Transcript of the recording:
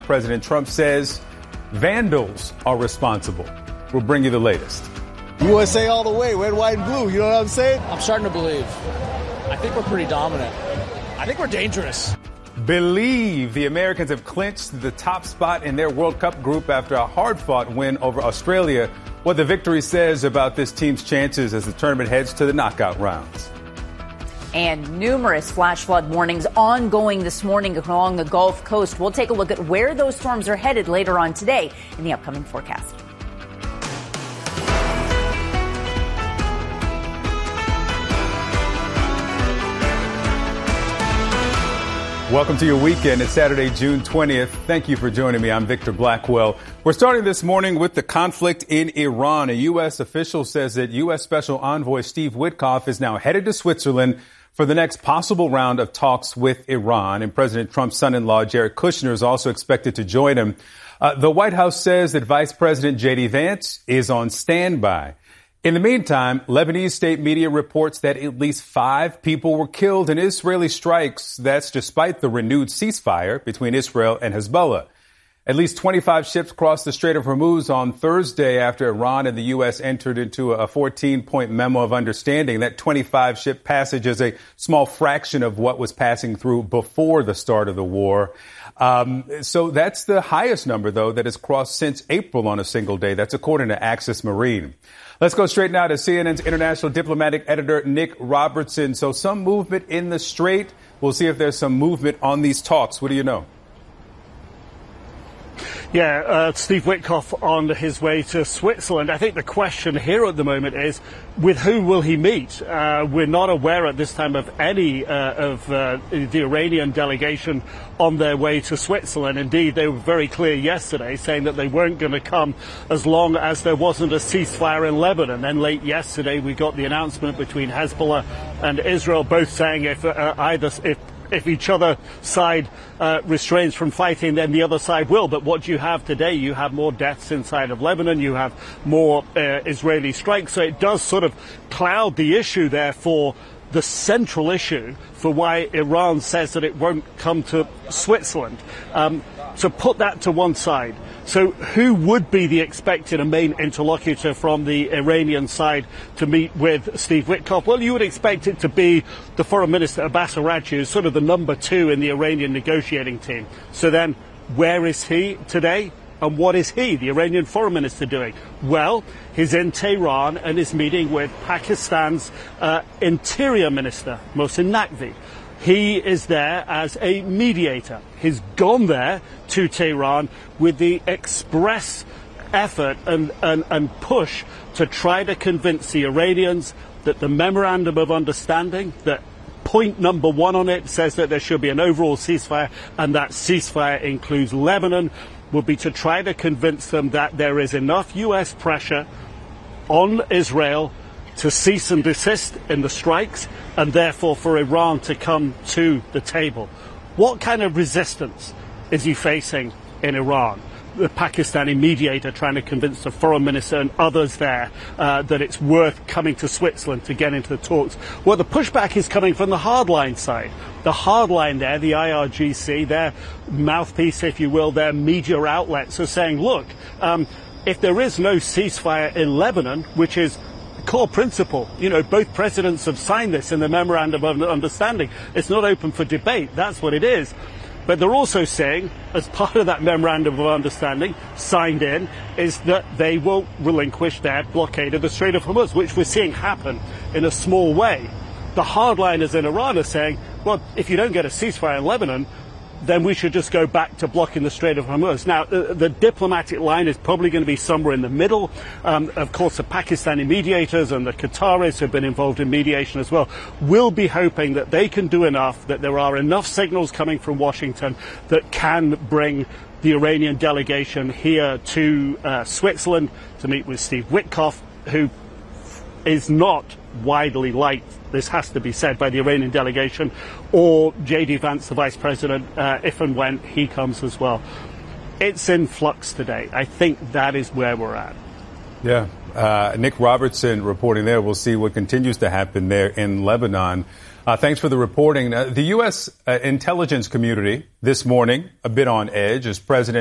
President Trump says vandals are responsible. We'll bring you the latest. USA all the way, red, white, and blue. You know what I'm saying? I'm starting to believe. I think we're pretty dominant. I think we're dangerous. Believe the Americans have clinched the top spot in their World Cup group after a hard-fought win over Australia. What the victory says about this team's chances as the tournament heads to the knockout rounds. And numerous flash flood warnings ongoing this morning along the Gulf Coast. We'll take a look at where those storms are headed later on today in the upcoming forecast. Welcome to your weekend. It's Saturday, June 20th. Thank you for joining me. I'm Victor Blackwell. We're starting this morning with the conflict in Iran. A U.S. official says that U.S. Special Envoy Steve Witkoff is now headed to Switzerland for the next possible round of talks with Iran. And President Trump's son-in-law, Jared Kushner, is also expected to join him. The White House says that Vice President J.D. Vance is on standby. In the meantime, Lebanese state media reports that at least 5 people were killed in Israeli strikes. That's despite the renewed ceasefire between Israel and Hezbollah. At least 25 ships crossed the Strait of Hormuz on Thursday after Iran and the U.S. entered into a 14-point memo of understanding. That 25-ship passage is a small fraction of what was passing through before the start of the war. So that's the highest number, though, that has crossed since April on a single day. That's according to Axis Marine. Let's go straight now to CNN's international diplomatic editor, Nick Robertson. So some movement in the Strait. We'll see if there's some movement on these talks. What do you know? Yeah, Steve Witkoff on his way to Switzerland. I think the question here at the moment is, with whom will he meet? We're not aware at this time of any of the Iranian delegation on their way to Switzerland. Indeed, they were very clear yesterday saying that they weren't going to come as long as there wasn't a ceasefire in Lebanon. Then late yesterday, we got the announcement between Hezbollah and Israel, both saying if each other side restrains from fighting, then the other side will. But what you have today, you have more deaths inside of Lebanon, you have more Israeli strikes. So it does sort of cloud the issue there for the central issue for why Iran says that it won't come to Switzerland. So put that to one side. So who would be the expected and main interlocutor from the Iranian side to meet with Steve Witkoff? Well, you would expect it to be the Foreign Minister Abbas Araghchi, who's sort of the number 2 in the Iranian negotiating team. So then where is he today? And what is he, the Iranian Foreign Minister, doing? Well, he's in Tehran and is meeting with Pakistan's Interior Minister, Mohsin Naqvi. He is there as a mediator. He's gone there to Tehran with the express effort and push to try to convince the Iranians that the memorandum of understanding, that point number 1 on it says that there should be an overall ceasefire, and that ceasefire includes Lebanon, would be to try to convince them that there is enough U.S. pressure on Israel to cease and desist in the strikes, and therefore for Iran to come to the table. What kind of resistance is he facing in Iran? The Pakistani mediator trying to convince the foreign minister and others there that it's worth coming to Switzerland to get into the talks. Well, the pushback is coming from the hardline side. The hardline there, the IRGC, their mouthpiece, if you will, their media outlets are saying, look, if there is no ceasefire in Lebanon, which is core principle, both presidents have signed this in the memorandum of understanding. It's not open for debate. That's what it is. But they're also saying, as part of that memorandum of understanding signed in, is that they will relinquish their blockade of the Strait of Hormuz, which we're seeing happen in a small way. The hardliners in Iran are saying, well, if you don't get a ceasefire in Lebanon, then we should just go back to blocking the Strait of Hormuz. Now, the diplomatic line is probably going to be somewhere in the middle. Of course, the Pakistani mediators and the Qataris who have been involved in mediation as well will be hoping that they can do enough, that there are enough signals coming from Washington that can bring the Iranian delegation here to Switzerland to meet with Steve Witkoff, who is not widely liked, this has to be said, by the Iranian delegation, or J.D. Vance, the vice president, if and when he comes as well. It's in flux today. I think that is where we're at. Yeah. Nick Robertson reporting there. We'll see what continues to happen there in Lebanon. Thanks for the reporting. The U.S. intelligence community this morning a bit on edge as President